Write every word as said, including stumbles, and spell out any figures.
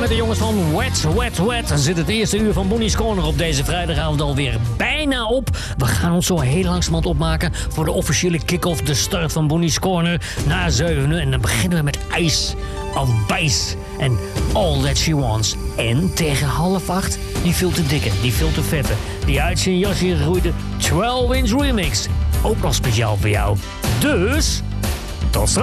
met de jongens van Wet, Wet, Wet. Dan zit het eerste uur van Bonnie's Corner op deze vrijdagavond alweer bijna op. We gaan ons zo heel langzamerhand opmaken voor de officiële kick-off, de start van Bonnie's Corner na zeven uur. En dan beginnen we met Ice of Bice en All That She Wants. En tegen half acht, die veel te dikke, die veel te vette, die uit zijn jasje gegroeide twaalf inch remix. Ook nog speciaal voor jou. Dus, tot straks.